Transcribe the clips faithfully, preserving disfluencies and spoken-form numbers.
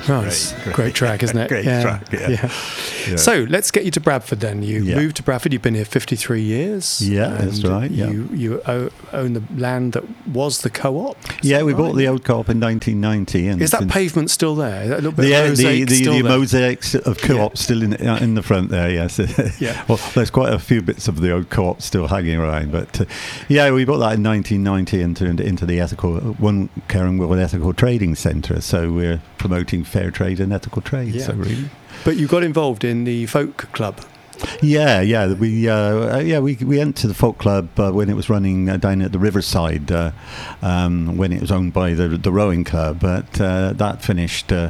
Oh, it's a great, great track, isn't it? Great yeah. track, yeah. yeah. yeah. So let's get you to Bradford then. You yeah. moved to Bradford. You've been here fifty-three years. Yeah, that's right. Yeah. You you own the land that was the co-op. Yeah, we right? bought the old co-op in nineteen ninety. And is that pavement still there? Is that a little bit the, of the, the, still the there? mosaics of co-op yeah. still in in the front there. Yes. yeah. Well, there's quite a few bits of the old co-op still hanging around, but uh, yeah, we bought that in nineteen ninety and turned it into the ethical one Cairn World Ethical Trading Centre. So we're promoting fair trade and ethical trade. Yeah. So really. But you got involved in the folk club. Yeah, yeah, we uh, yeah we we went to the folk club uh, when it was running uh, down at the Riverside, uh, um, when it was owned by the the rowing club. But uh, that finished uh,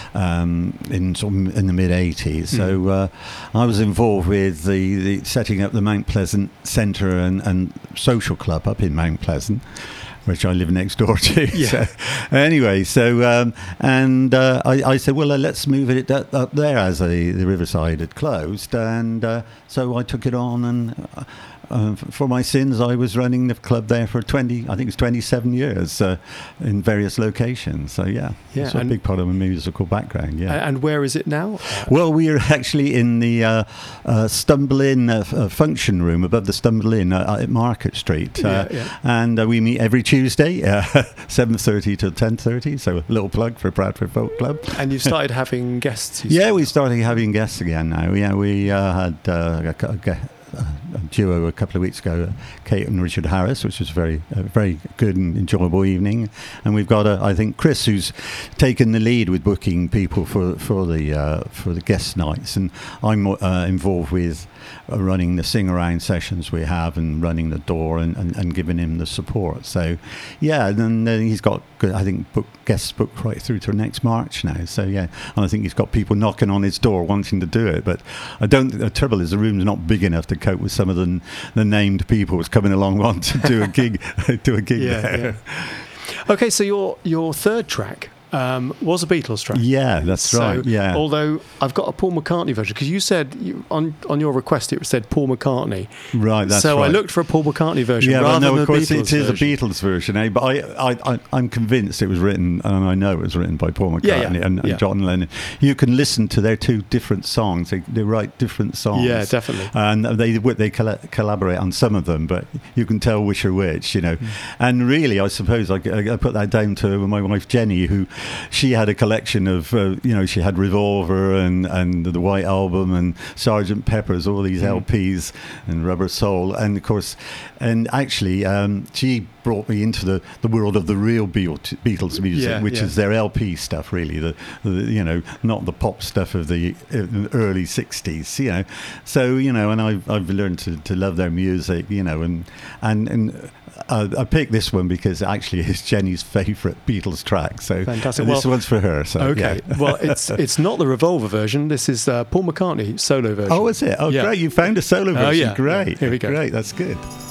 um, in sort of in the mid eighties. Mm. So uh, I was involved with the, the setting up the Mount Pleasant Centre and, and Social Club up in Mount Pleasant, which I live next door to. Yeah. So, anyway, so um, and uh, I, I said, well, uh, let's move it up, up there as a, the Riverside had closed, and uh, so I took it on, and uh, uh, for my sins, I was running the club there for twenty, I think it's twenty-seven years uh, in various locations. So yeah, yeah, it's a big part of my musical background. Yeah. And where is it now? Well, we are actually in the uh, uh, Stumble Inn uh, uh, function room above the Stumble Inn uh, at Market Street, uh, yeah, yeah. and uh, we meet every Tuesday, uh, seven thirty to ten thirty. So a little plug for Bradford Folk Club. And you've started having guests. Yeah, we started having guests again now. Yeah, we uh, had uh, a, a, a duo a couple of weeks ago, Kate and Richard Harris, which was very, a very good and enjoyable evening. And we've got, a, I think, Chris, who's taken the lead with booking people for for the uh, for the guest nights, and I'm uh, involved with uh, running the sing around sessions we have and running the door and, and, and giving him the support. So, yeah, and then he's got, I think, book, guests booked right through to next March now. So yeah, and I think he's got people knocking on his door wanting to do it. But I don't. The trouble is the room's not big enough to cope with some of the the named people who's coming along want to do a gig, do a gig yeah, there. Yeah. Okay, so your your third track um, was a Beatles track. Yeah, that's so, right. Yeah. Although I've got a Paul McCartney version, because you said you, on on your request it said Paul McCartney. Right. That's so right. I looked for a Paul McCartney version. Yeah, rather but no, than of course Beatles it is version. a Beatles version, eh? But I, I, I, I'm convinced it was written, and I know it was written by Paul McCartney yeah, yeah, and, and yeah. John Lennon. You can listen to their two different songs. They, they write different songs. Yeah, definitely. And they they coll- collaborate on some of them, but you can tell which are which, you know. Mm. And really, I suppose I, I put that down to my wife Jenny, who she had a collection of. Uh, you know, she had Revolver and, and the White Album and Sergeant Pepper's, all these mm. L Ps, and Rubber Soul, and of course, and actually, um, she brought me into the, the world of the real Beatles music, yeah, which yeah. is their L P stuff, really. The, the you know, not the pop stuff of the early sixties, you know. So you know, and I've I've learned to, to love their music, you know, and and and. Uh, I picked this one because actually it's Jenny's favourite Beatles track. So fantastic. This well, one's for her. So okay. Yeah. Well, it's it's not the Revolver version. This is uh, Paul McCartney solo version. Oh, is it? Oh, yeah. Great! You found a solo version. Oh, yeah. Great. Yeah. Here we go. Great. That's good.